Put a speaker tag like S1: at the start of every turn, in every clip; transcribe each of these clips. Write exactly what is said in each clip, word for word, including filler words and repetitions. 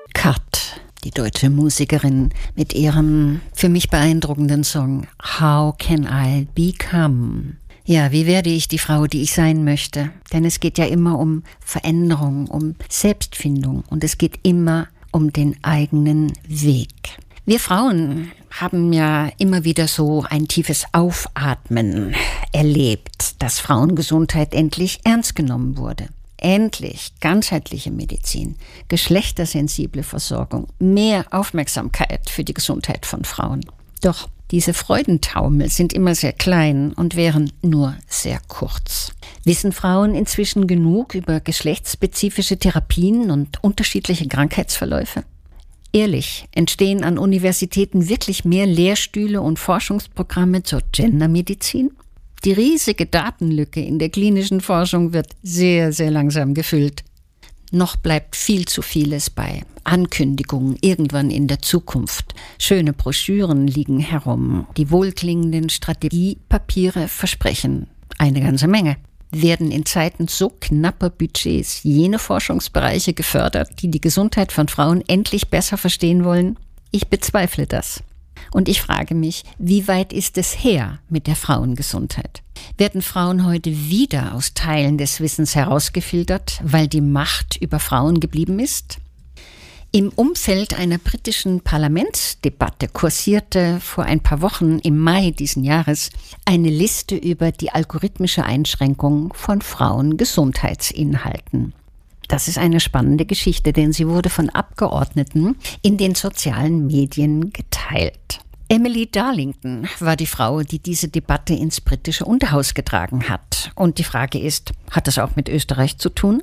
S1: Kat, die deutsche Musikerin, mit ihrem für mich beeindruckenden Song How Can I Become? Ja, wie werde ich die Frau, die ich sein möchte? Denn es geht ja immer um Veränderung, um Selbstfindung und es geht immer um den eigenen Weg. Wir Frauen haben ja immer wieder so ein tiefes Aufatmen erlebt, dass Frauengesundheit endlich ernst genommen wurde. Endlich ganzheitliche Medizin, geschlechtersensible Versorgung, mehr Aufmerksamkeit für die Gesundheit von Frauen. Doch diese Freudentaumel sind immer sehr klein und wären nur sehr kurz. Wissen Frauen inzwischen genug über geschlechtsspezifische Therapien und unterschiedliche Krankheitsverläufe? Ehrlich, entstehen an Universitäten wirklich mehr Lehrstühle und Forschungsprogramme zur Gendermedizin? Die riesige Datenlücke in der klinischen Forschung wird sehr, sehr langsam gefüllt. Noch bleibt viel zu vieles bei Ankündigungen irgendwann in der Zukunft. Schöne Broschüren liegen herum. Die wohlklingenden Strategiepapiere versprechen eine ganze Menge. Werden in Zeiten so knapper Budgets jene Forschungsbereiche gefördert, die die Gesundheit von Frauen endlich besser verstehen wollen? Ich bezweifle das. Und ich frage mich, wie weit ist es her mit der Frauengesundheit? Werden Frauen heute wieder aus Teilen des Wissens herausgefiltert, weil die Macht über Frauen geblieben ist? Im Umfeld einer britischen Parlamentsdebatte kursierte vor ein paar Wochen im Mai diesen Jahres eine Liste über die algorithmische Einschränkung von Frauengesundheitsinhalten. Das ist eine spannende Geschichte, denn sie wurde von Abgeordneten in den sozialen Medien geteilt. Emily Darlington war die Frau, die diese Debatte ins britische Unterhaus getragen hat. Und die Frage ist, hat das auch mit Österreich zu tun?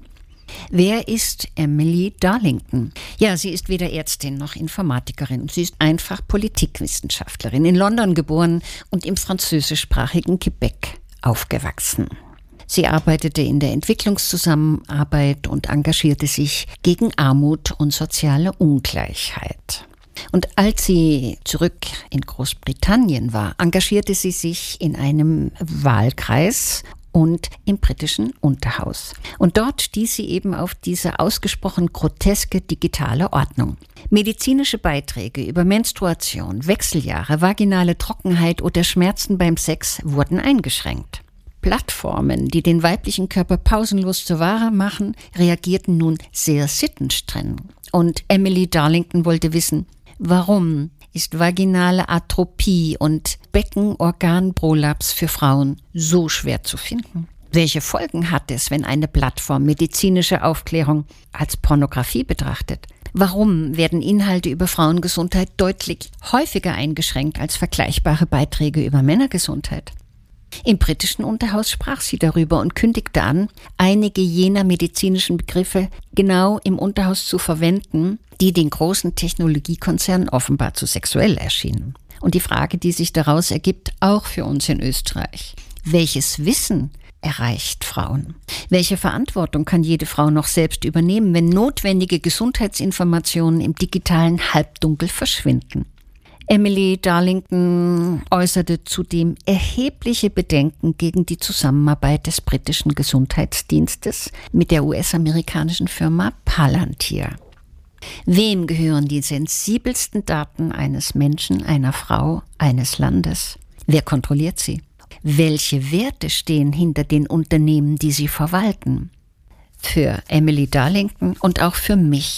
S1: Wer ist Emily Darlington? Ja, sie ist weder Ärztin noch Informatikerin. Sie ist einfach Politikwissenschaftlerin, in London geboren und im französischsprachigen Quebec aufgewachsen. Sie arbeitete in der Entwicklungszusammenarbeit und engagierte sich gegen Armut und soziale Ungleichheit. Und als sie zurück in Großbritannien war, engagierte sie sich in einem Wahlkreis und im britischen Unterhaus. Und dort stieß sie eben auf diese ausgesprochen groteske digitale Ordnung. Medizinische Beiträge über Menstruation, Wechseljahre, vaginale Trockenheit oder Schmerzen beim Sex wurden eingeschränkt. Plattformen, die den weiblichen Körper pausenlos zur Ware machen, reagierten nun sehr sittenstreng. Und Emily Darlington wollte wissen, warum ist vaginale Atropie und Beckenorganprolaps für Frauen so schwer zu finden? Welche Folgen hat es, wenn eine Plattform medizinische Aufklärung als Pornografie betrachtet? Warum werden Inhalte über Frauengesundheit deutlich häufiger eingeschränkt als vergleichbare Beiträge über Männergesundheit? Im britischen Unterhaus sprach sie darüber und kündigte an, einige jener medizinischen Begriffe genau im Unterhaus zu verwenden, die den großen Technologiekonzernen offenbar zu sexuell erschienen. Und die Frage, die sich daraus ergibt, auch für uns in Österreich: Welches Wissen erreicht Frauen? Welche Verantwortung kann jede Frau noch selbst übernehmen, wenn notwendige Gesundheitsinformationen im digitalen Halbdunkel verschwinden? Emily Darlington äußerte zudem erhebliche Bedenken gegen die Zusammenarbeit des britischen Gesundheitsdienstes mit der U S-amerikanischen Firma Palantir. Wem gehören die sensibelsten Daten eines Menschen, einer Frau, eines Landes? Wer kontrolliert sie? Welche Werte stehen hinter den Unternehmen, die sie verwalten? Für Emily Darlington und auch für mich